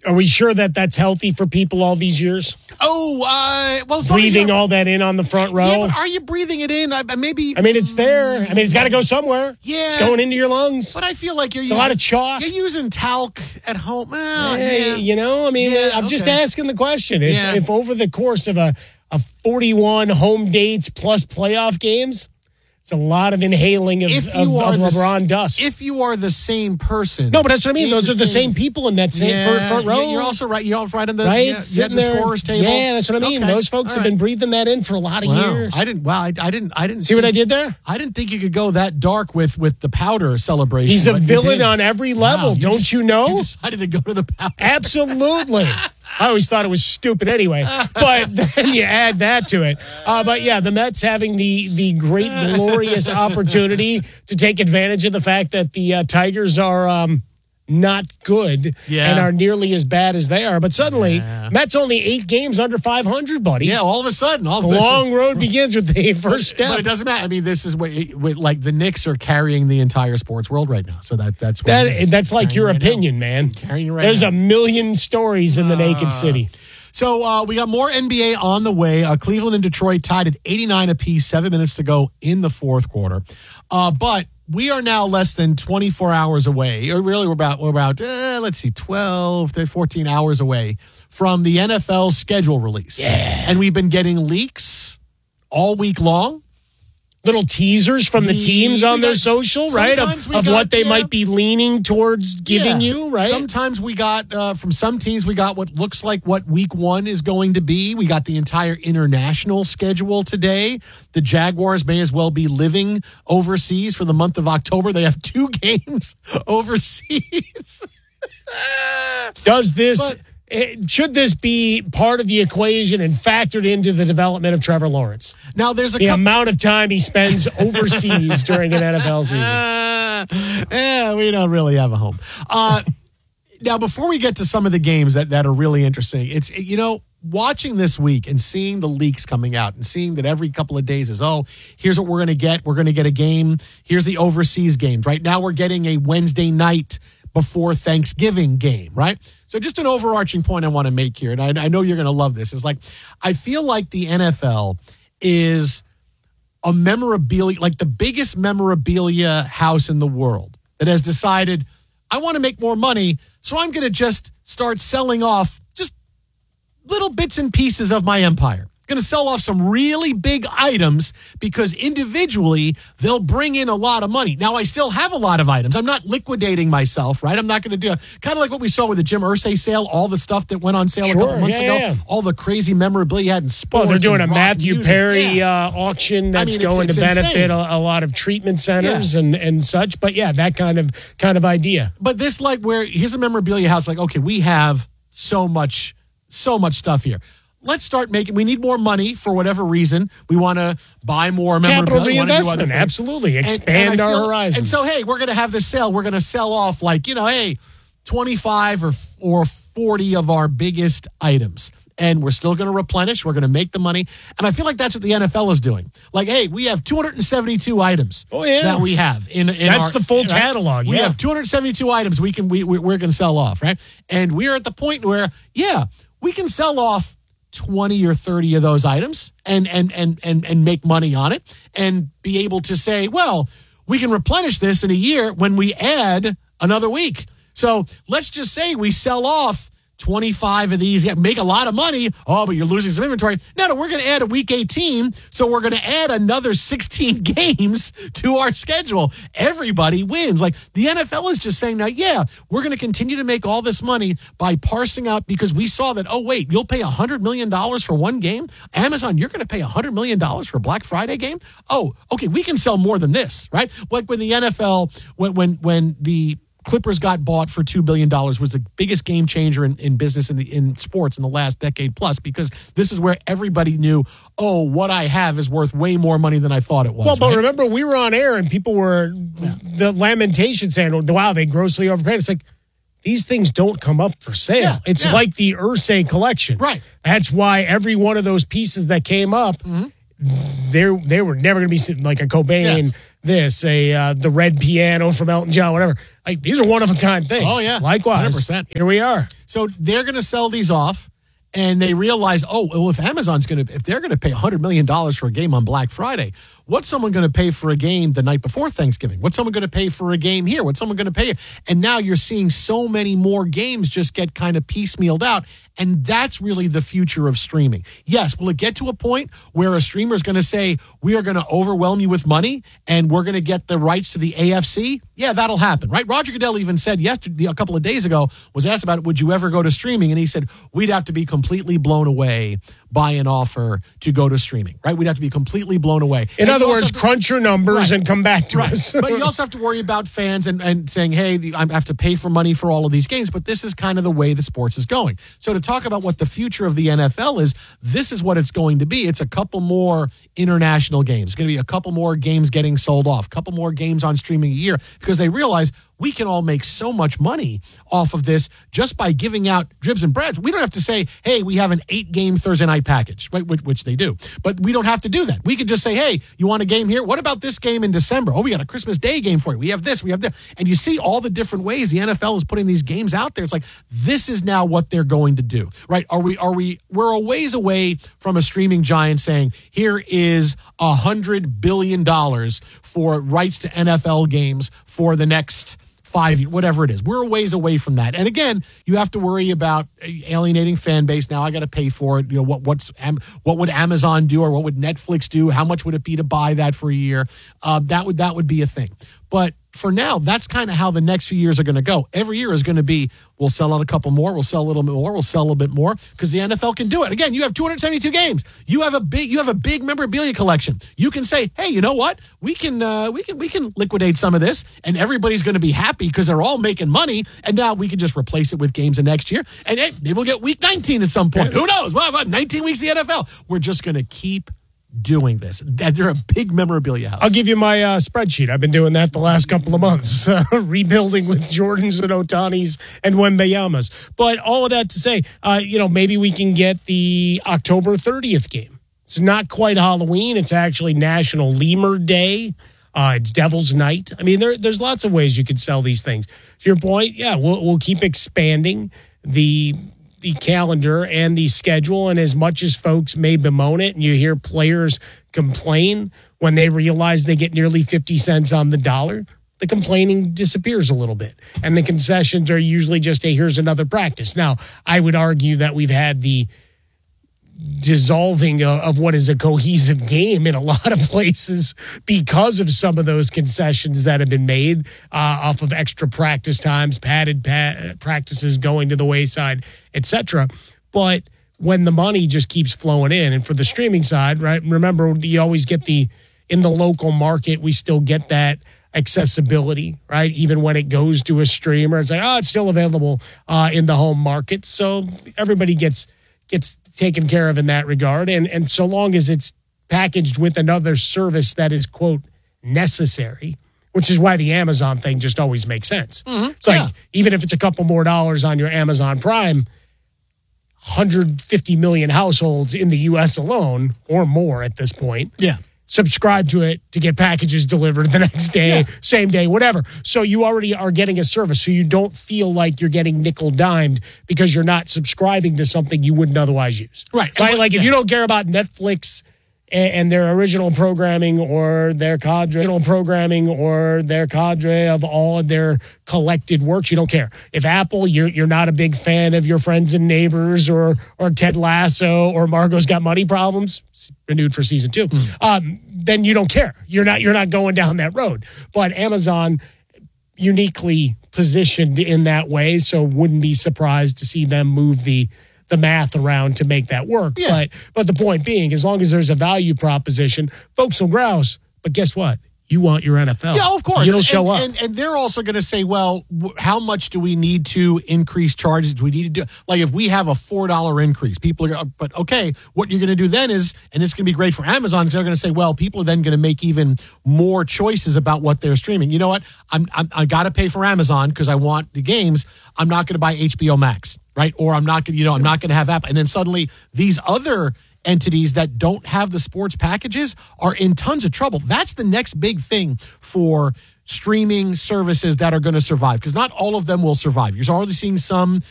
Are we sure that that's healthy for people all these years? Breathing all that in on the front row. Yeah, but are you breathing it in? Maybe. I mean, it's there. I mean, it's got to go somewhere. Yeah, it's going into your lungs. But I feel like it's a lot of chalk. You're using talc at home. I'm just asking the question. If over the course of a 41 home dates plus playoff games, it's a lot of inhaling of LeBron dust. If you are the same person. No, but that's what I mean. Those are the same people in that same front row. You're also right. You're right on the, sitting the there. scorer's table. Yeah, that's what I mean. Okay. Those folks have been breathing that in for a lot of years. I didn't see what I did there? I didn't think you could go that dark with the powder celebration. He's a villain on every level. Wow, don't you know? You decided to go to the powder. Absolutely. I always thought it was stupid anyway, but then you add that to it. But yeah, the Mets having the great, glorious opportunity to take advantage of the fact that the Tigers are not good and are nearly as bad as they are. But suddenly, Mets only 8 games under 500, buddy. Yeah, all of a sudden. The long road begins with the first step. But it doesn't matter. I mean, this is what the Knicks are carrying the entire sports world right now. So that's like your opinion, man. There's a million stories in the naked city. So we got more NBA on the way. Cleveland and Detroit tied at 89 apiece, 7 minutes to go in the fourth quarter. But we are now less than 24 hours away. Or really, we're about 12 to 14 hours away from the NFL schedule release. Yeah. And we've been getting leaks all week long. Little teasers from the teams on their social, right? Of what they might be leaning towards giving you, right? Sometimes we got, from some teams, we got what looks like what week 1 is going to be. We got the entire international schedule today. The Jaguars may as well be living overseas for the month of October. They have 2 games overseas. Should this be part of the equation and factored into the development of Trevor Lawrence? Now, there's the amount of time he spends overseas during an NFL season. We don't really have a home. Now, before we get to some of the games that are really interesting, it's watching this week and seeing the leaks coming out and seeing that every couple of days is, here's what we're going to get. We're going to get a game. Here's the overseas games. Right now, we're getting a Wednesday night before Thanksgiving game, right? So just an overarching point I want to make here, and I know you're going to love this, is like, I feel like the NFL is a memorabilia, like the biggest memorabilia house in the world that has decided, I want to make more money, so I'm going to just start selling off just little bits and pieces of my empire. Going to sell off some really big items because individually they'll bring in a lot of money. Now, I still have a lot of items. I'm not liquidating myself, right? I'm not going to do kind of like what we saw with the Jim Irsay sale, all the stuff that went on sale a couple months ago, all the crazy memorabilia you had in sports. Well, they're doing a Matthew Perry auction that's going to benefit a lot of treatment centers and such. But yeah, that kind of idea. But this, like, where here's a memorabilia house, like, okay, we have so much stuff here. Let's start we need more money for whatever reason. We want to buy more memorabilia. Capital reinvestment, absolutely. Expand our horizons. And so, hey, we're going to have this sale. We're going to sell off 25 or 40 of our biggest items. And we're still going to replenish. We're going to make the money. And I feel like that's what the NFL is doing. Like, hey, we have 272 items that we have. That's the full catalog. We have 272 items we're going to sell off, right? And we're at the point where, we can sell off 20 or 30 of those items and make money on it and be able to say, well, we can replenish this in a year when we add another week. So let's just say we sell off 25 of these, make a lot of money. Oh, but you're losing some inventory. No, we're going to add a week 18, so we're going to add another 16 games to our schedule. Everybody wins. Like, the NFL is just saying now, we're going to continue to make all this money by parsing out, because we saw that, you'll pay $100 million for one game? Amazon, you're going to pay $100 million for a Black Friday game? Oh, okay, we can sell more than this, right? Like when the NFL, when the Clippers got bought for $2 billion was the biggest game changer in business in sports in the last decade plus, because this is where everybody knew, what I have is worth way more money than I thought it was. Well, but remember, we were on air and people were the lamentation saying, wow, they grossly overpaid. It's like, these things don't come up for sale. It's like the Irsay collection. Right. That's why every one of those pieces that came up, they were never going to be sitting like a Cobain, the red piano from Elton John, whatever. Like, these are one-of-a-kind things. Oh, yeah. Likewise. 100%. Here we are. So they're going to sell these off. And they realize, oh, well, if they're going to pay $100 million for a game on Black Friday, what's someone going to pay for a game the night before Thanksgiving? What's someone going to pay for a game here? What's someone going to pay? And now you're seeing so many more games just get kind of piecemealed out. And that's really the future of streaming. Yes, will it get to a point where a streamer is going to say, we are going to overwhelm you with money and we're going to get the rights to the AFC? Yeah, that'll happen, right? Roger Goodell even said yesterday, a couple of days ago, was asked about it, would you ever go to streaming? And he said, we'd have to be completely blown away by an offer to go to streaming, right? We'd have to be completely blown away. In other words, crunch your numbers and come back to us. But you also have to worry about fans and saying, hey, I have to pay for money for all of these games. But this is kind of the way the sports is going. So to talk about what the future of the NFL is, this is what it's going to be. It's a couple more international games. It's going to be a couple more games getting sold off, a couple more games on streaming a year, because they realize we can all make so much money off of this just by giving out dribs and breads. We don't have to say, hey, we have an 8-game Thursday night package, right? Which they do. But we don't have to do that. We could just say, hey, you want a game here? What about this game in December? Oh, we got a Christmas Day game for you. We have this, we have that. And you see all the different ways the NFL is putting these games out there. It's like, this is now what they're going to do, right? We're a ways away from a streaming giant saying, here is $100 billion for rights to NFL games for the next 5 years, whatever it is. We're a ways away from that. And again, you have to worry about alienating fan base. Now I got to pay for it. You know, what would Amazon do, or what would Netflix do? How much would it be to buy that for a year? That would be a thing. But for now, that's kind of how the next few years are going to go. Every year is going to be, we'll sell out a couple more, we'll sell a little bit more, we'll sell a little bit more, because the NFL can do it. Again, you have 272 games. You have a big memorabilia collection. You can say, hey, you know what? We can liquidate some of this, and everybody's going to be happy because they're all making money. And now we can just replace it with games of next year, and hey, maybe we'll get week 19 at some point. Who knows? Well, 19 weeks of the NFL. We're just going to keep doing this. They're a big memorabilia house. I'll give you my spreadsheet. I've been doing that the last couple of months, rebuilding with Jordans and Otanis and Wembeyamas. But all of that to say, maybe we can get the October 30th game. It's not quite Halloween. It's actually National Lemur Day. It's Devil's Night. I mean, there's lots of ways you could sell these things. To your point, yeah, we'll keep expanding the calendar and the schedule, and as much as folks may bemoan it, and you hear players complain when they realize they get nearly 50 cents on the dollar, the complaining disappears a little bit, and the concessions are usually just, hey, here's another practice. Now, I would argue that we've had the dissolving of what is a cohesive game in a lot of places because of some of those concessions that have been made off of extra practice times, padded practices going to the wayside, etc. But when the money just keeps flowing in, and for the streaming side, right? Remember, you always get in the local market, we still get that accessibility, right? Even when it goes to a streamer, it's like, oh, it's still available in the home market. So everybody gets taken care of in that regard. And so long as it's packaged with another service that is, quote, necessary, which is why the Amazon thing just always makes sense. Mm-hmm. It's like, even if it's a couple more dollars on your Amazon Prime, 150 million households in the U.S. alone, or more at this point, subscribe to it to get packages delivered the next day, same day, whatever. So you already are getting a service, so you don't feel like you're getting nickel-dimed because you're not subscribing to something you wouldn't otherwise use. Right? Like if you don't care about Netflix and their original programming or their cadre of all of their collected works, you don't care. If Apple, you're not a big fan of Your Friends and Neighbors or Ted Lasso or Margot's Got Money Problems, renewed for season 2, then you don't care. You're not going down that road. But Amazon uniquely positioned in that way, so wouldn't be surprised to see them move the math around to make that work. Yeah. But the point being, as long as there's a value proposition, folks will grouse. But guess what? You want your NFL. Yeah, of course. It'll show up. And they're also going to say, well, how much do we need to increase charges? Do we need to do, like, if we have a $4 increase, people are, but okay, what you're going to do then is, and it's going to be great for Amazon, because they're going to say, well, people are then going to make even more choices about what they're streaming. You know what? I got to pay for Amazon because I want the games. I'm not going to buy HBO Max, right? Or I'm not going to have Apple. And then suddenly these other entities that don't have the sports packages are in tons of trouble. That's the next big thing for streaming services that are going to survive, because not all of them will survive. You're already seeing some